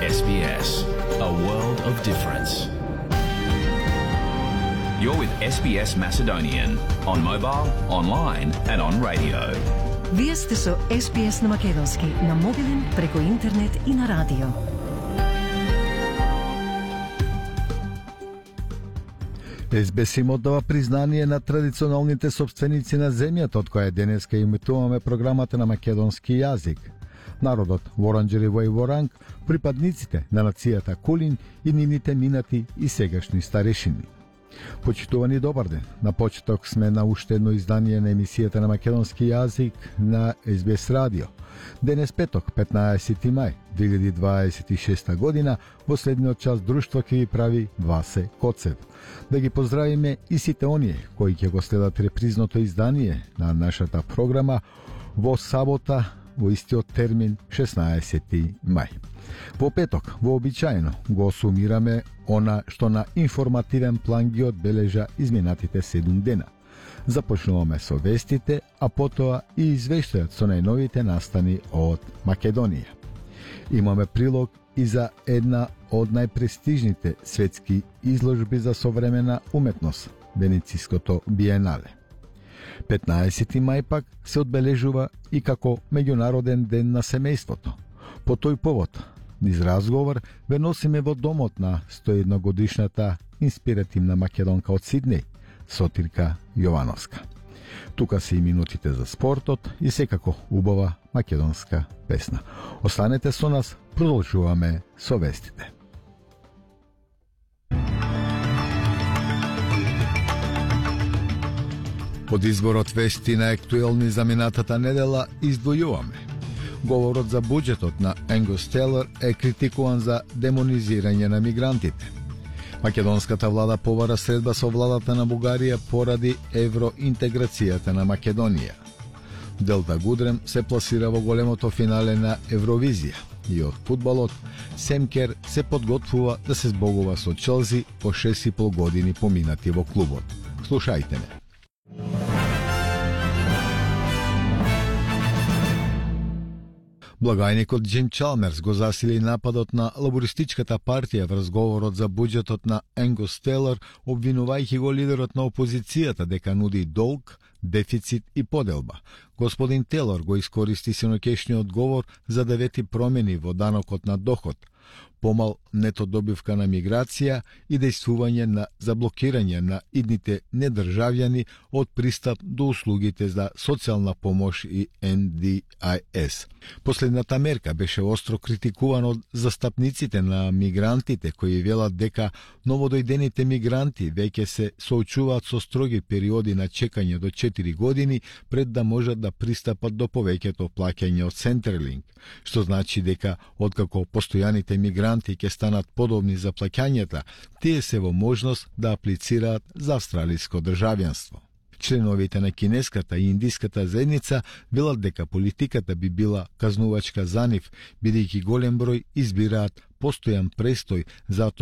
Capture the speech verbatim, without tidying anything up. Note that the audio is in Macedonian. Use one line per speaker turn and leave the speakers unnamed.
S B S, a world of difference. You're with S B S Macedonian on mobile, online and on radio.
Вие сте со С Б С на македонски, на мобилен, преку интернет и на радио.
С Б С им оддава признание на традиционалните собственици на земјата, од која денеска имитуваме програмата на македонски јазик. Народот Воранџери и Воранг, припадниците на нацијата Кулин и нивните минати и сегашни старешини. Почитувани, добар ден. На почеток сме на уште едно издание на емисијата на македонски јазик на С Б С радио. Денес петок, петнаесети мај две илјади дваесет и шеста година, во следниот час друштво ќе ви прави Васе Коцев. Да ги поздравиме и сите оние кои ќе го следат репризното издание на нашата програма во сабота во истиот термин шеснаесети мај. Во петок, вообичаено, го сумираме она што на информативен план ги одбележа изминатите седум дена. Започнуваме со вестите, а потоа и извештајот со најновите настани од Македонија. Имаме прилог и за една од најпрестижните светски изложби за современа уметност, Венецијското биенале. петнаесети мај пак се одбележува и како меѓународен ден на семејството. По тој повод, низ разговор, ве носиме во домот на сто и една годишната инспиративна македонка од Сиднеј, Сотирка Јовановска. Тука се и минутите за спортот и секако убава македонска песна. Останете со нас, продолжуваме со вестите. Од изборот вести на актуелни за минатата недела издвојуваме. Говорот за буџетот на Енгус Тейлор е критикуван за демонизирање на мигрантите. Македонската влада повара средба со владата на Бугарија поради евроинтеграцијата на Македонија. Делта Гудрем се пласира во големото финале на Евровизија и од фудбалот Семкер се подготвува да се збогува со Челси по шест и пол години поминати во клубот. Слушајте ме. Благајникот Џим Чалмерс го засили нападот на лабористичката партија врз говорот за буџетот на Енгус Тейлор, обвинувајќи го лидерот на опозицијата дека нуди долг, дефицит и поделба. Господин Тейлор го искористи синоќешниот говор за да вети промени во данокот на доход, помал нето добивка на миграција и дејствување на заблокирање на идните недржавјани од пристап до услугите за социјална помош и Н Д И С. Последната мерка беше остро критикувана од застапниците на мигрантите кои велат дека новодојдените мигранти веќе се соочуваат со строги периоди на чекање до четири години пред да можат да пристапат до повеќето плаќање од Центерлинк, што значи дека откако постојаните мигранти ќе станат подобни за плаќањата, тие се во можност да аплицираат за австралиско државјанство. Членовите на кинеската и индиската заедница велат дека политиката би била казнувачка за нив, бидејќи голем број избираат постојан престој затоа